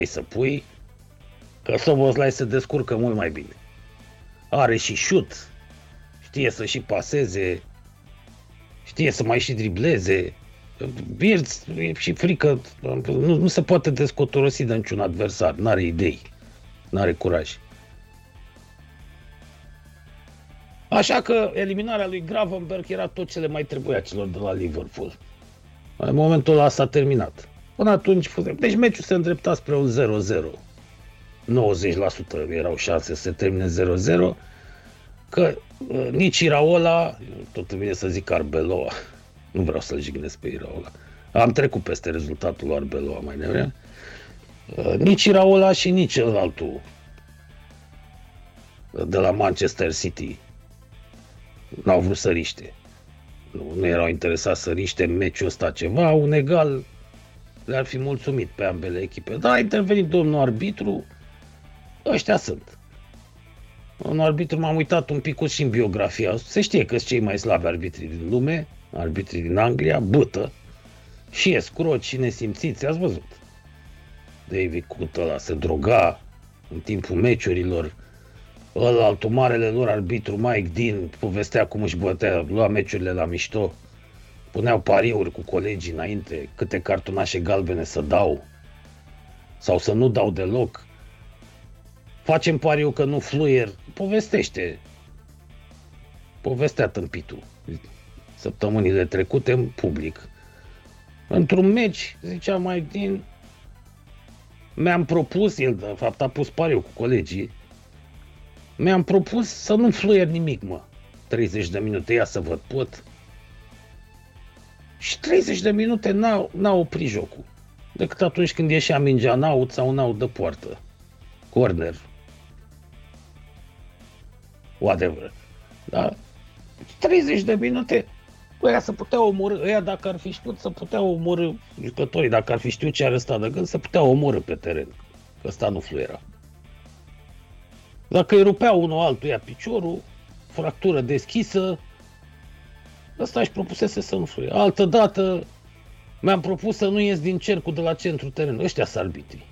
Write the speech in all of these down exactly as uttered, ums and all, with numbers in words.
să pui, că Szoboszlai se descurcă mult mai bine. Are și șut, știe să și paseze, știe să mai și dribleze. Birț e și frică, nu, nu se poate descotorosi de niciun adversar, n-are idei, n-are curaj. Așa că eliminarea lui Gravenberch era tot ce le mai trebuia celor de la Liverpool. În momentul ăla s-a terminat. Până atunci, deci meciul se îndrepta spre un zero zero. nouăzeci la sută erau șanse să se termine zero zero, că uh, nici Iraola, tot îmi vine să zic Arbeloa, nu vreau să-l jignesc pe Iraola, am trecut peste rezultatul lui Arbeloa mai devreme, uh, nici Iraola și nici altul de la Manchester City n-au vrut să riște. Nu, nu erau interesați să riște în meciul ăsta ceva, un egal le-ar fi mulțumit pe ambele echipe. Dar a intervenit domnul arbitru, ăștia sunt. Domnul arbitru, m-am uitat un pic și în biografia. Se știe că sunt cei mai slabi arbitri din lume, arbitrii din Anglia, bâtă, și escroci și nesimțiți, ați văzut. David Coot ăla se droga în timpul meciurilor, ăla altul marele lor arbitru, Mike Dean, povestea cum își bătea, lua meciurile la mișto, puneau pariuri cu colegii înainte, câte cartonașe galbene să dau sau să nu dau deloc. Facem pariu că nu fluier, povestește. Povestea tâmpitul săptămânile trecute în public. Într-un meci, zicea Mike Dean, mi-am propus, el de fapt a pus pariu cu colegii, mi-am propus să nu fluier nimic, mă. treizeci de minute, ia să văd, pot. Și treizeci de minute n-au, n-au oprit jocul. Decât atunci când ieșea mingea în out sau în out de poartă. Corner. Whatever. Da? treizeci de minute. Ăia să puteau omorâ. Ăia dacă ar fi știut să puteau omorâ jucătorii, dacă ar fi știut ce are ăsta de gând, să puteau omorâ pe teren. Că ăsta nu fluiera. Dacă îi rupeau unul altuia piciorul, fractură deschisă, ăsta își propusese să nu fluie. Altă dată mi-am propus să nu ies din cercul de la centru teren. Ăștia sunt arbitrii.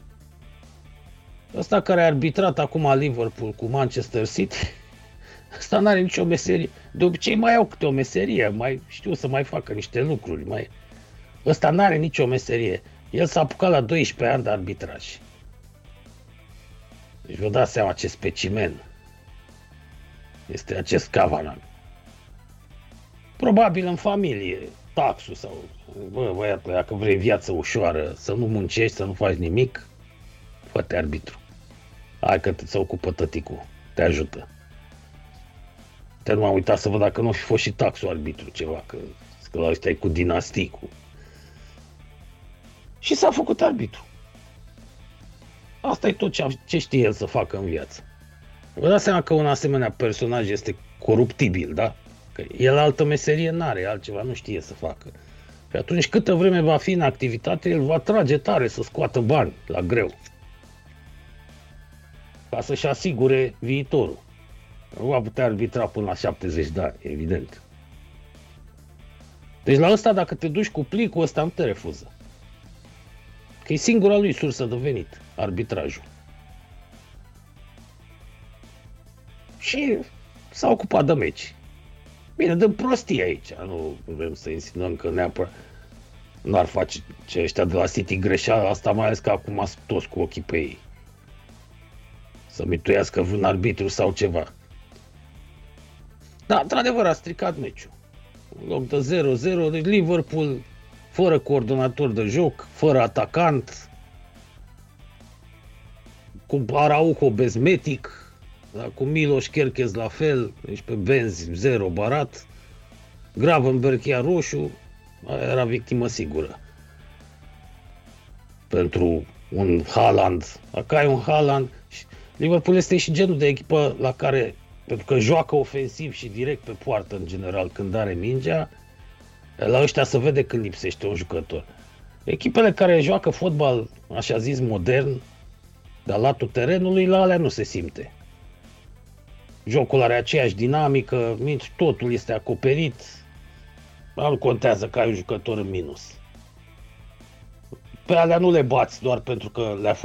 Ăsta care a arbitrat acum Liverpool cu Manchester City, ăsta n-are nicio meserie. De obicei mai au câte o meserie, mai știu să mai facă niște lucruri. Mai... Ăsta n-are nicio meserie. El s-a apucat la doisprezece ani de arbitraj. Deci vă dați seama ce specimen este acest Kavanagh. Probabil în familie, taxul sau, bă, băiatul, dacă vrei viață ușoară, să nu muncești, să nu faci nimic, fă-te arbitru. Hai că se ocupă tăticul, te ajută. Te nu m-am uitat să văd dacă nu fi fost și taxul arbitru ceva, că, că la ăștia e cu dinastii, cu... Și s-a făcut arbitru. Asta e tot ce, ce știe el să facă în viață. Vă dați seama că un asemenea personaj este coruptibil, da? Că el altă meserie n-are, altceva nu știe să facă. Și atunci câtă vreme va fi în activitate, el va trage tare să scoată bani la greu. Ca să-și asigure viitorul. Nu va putea arbitra până la șaptezeci de ani, evident. Deci la ăsta, dacă te duci cu plicul ăsta, nu te refuză. Că e singura lui sursă de venit, arbitrajul. Și s-a ocupat de meci. Bine, dăm prostie aici, nu vrem să insinuăm că neapărat n-ar face ce ăștia de la City greșeală, asta mai ales că acum sunt toți cu ochii pe ei. Să mituiască vreun arbitru sau ceva. Da, într-adevăr a stricat meciul. În loc de zero zero, deci Liverpool fără coordonator de joc, fără atacant, cu Araujo bezmetic, da, cu Miloš Kerkez la fel, deci pe benzi zero barat, Gravenberch ia roșu, era victimă sigură. Pentru un Haaland, dacă ai un Haaland, Liverpool este și genul de echipă la care, pentru că joacă ofensiv și direct pe poartă în general când are mingea, la ăștia se vede când lipsește un jucător. Echipele care joacă fotbal, așa zis, modern, de-a latul terenului, la alea nu se simte. Jocul are aceeași dinamică, totul este acoperit, nu contează că ai un jucător în minus. Pe alea nu le bați doar pentru că le-a